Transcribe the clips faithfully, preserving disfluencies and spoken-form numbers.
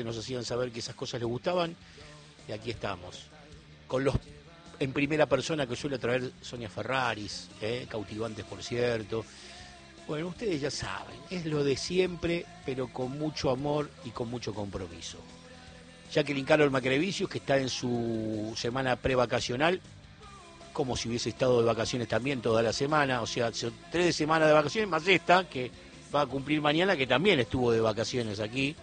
nos hacían saber que esas cosas les gustaban, y aquí estamos, con los en primera persona que suele traer Sonia Ferraris, ¿eh? Cautivantes por cierto. Bueno, ustedes ya saben, es lo de siempre, pero con mucho amor y con mucho compromiso. Jacqueline Carol Macrevicius, que está en su semana prevacacional, como si hubiese estado de vacaciones también toda la semana, o sea, son tres semanas de vacaciones, más esta, que va a cumplir mañana, que también estuvo de vacaciones aquí.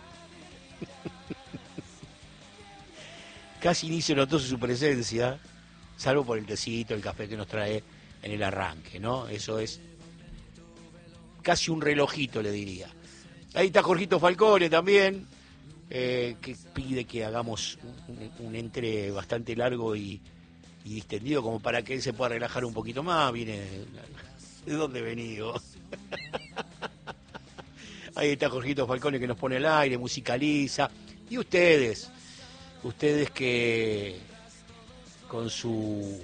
Casi ni se notó su presencia, salvo por el tecito, el café que nos trae en el arranque, ¿no? Eso es casi un relojito, le diría. Ahí está Jorgito Falcone también, eh, que pide que hagamos un, un entre bastante largo y, y distendido, como para que él se pueda relajar un poquito más. Viene de, ¿de dónde he venido? Ahí está Jorgito Falcone, que nos pone al aire, musicaliza. Y ustedes, ustedes que con su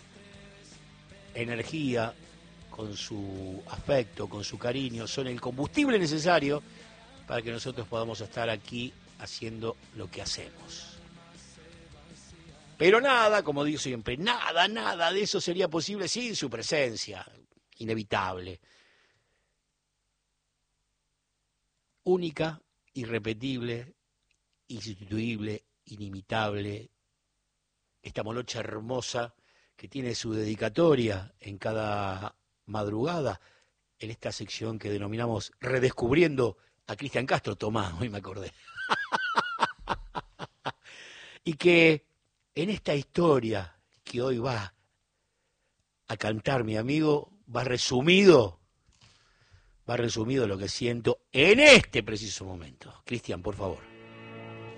energía, con su afecto, con su cariño, son el combustible necesario para que nosotros podamos estar aquí haciendo lo que hacemos. Pero nada, como digo siempre, nada, nada de eso sería posible sin su presencia, inevitable. Única, irrepetible, insustituible, inimitable, esta molocha hermosa que tiene su dedicatoria en cada madrugada, en esta sección que denominamos Redescubriendo a Cristian Castro. Tomá, hoy me acordé. Y que en esta historia que hoy va a cantar mi amigo, va resumido, va resumido lo que siento en este preciso momento. Cristian, por favor.